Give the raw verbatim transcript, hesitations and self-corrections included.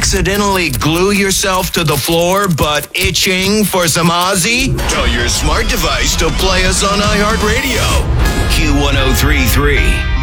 accidentally glue yourself to the floor but itching for some Ozzy? Tell your smart device to play us on iHeartRadio. Q one oh three three.